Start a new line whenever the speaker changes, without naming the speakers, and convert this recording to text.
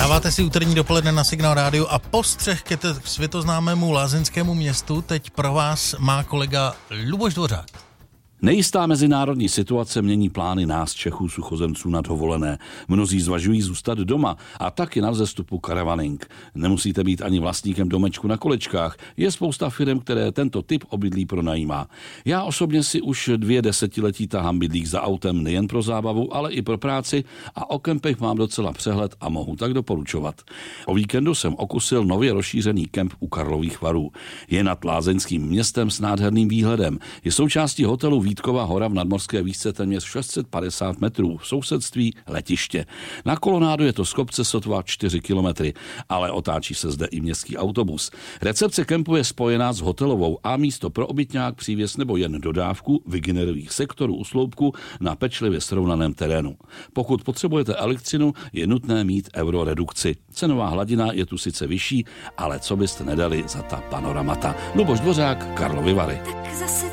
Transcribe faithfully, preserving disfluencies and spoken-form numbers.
Dáváte si úterní dopoledne na Signál rádiu a postřeh ke světoznámému lázeňskému městu teď pro vás má kolega Luboš Dvořák.
Nejistá mezinárodní situace mění plány nás Čechů suchozemců na dovolené. Mnozí zvažují zůstat doma a taky na vzestupu caravaning. Nemusíte být ani vlastníkem domečku na kolečkách. Je spousta firm, které tento typ obydlí pronajímá. Já osobně si už dvě desetiletí tahám bydlík za autem nejen pro zábavu, ale i pro práci a o kempech mám docela přehled a mohu tak doporučovat. O víkendu jsem okusil nově rozšířený kemp u Karlových Varů. Je nad lázeňským městem s nádherným výhledem. Je součástí hotelu Vítkova hora v nadmořské výšce téměř šest set padesát metrů, v sousedství letiště. Na kolonádu je to z kopce sotva čtyři kilometry, ale otáčí se zde i městský autobus. Recepce kempu je spojená s hotelovou a místo pro obytňák, přívěs nebo jen dodávku vygenerových sektorů u sloupku na pečlivě srovnaném terénu. Pokud potřebujete elektřinu, je nutné mít euroredukci. Cenová hladina je tu sice vyšší, ale co byste nedali za ta panoramata. Luboš Dvořák, Karlovy Vary.
Tak zase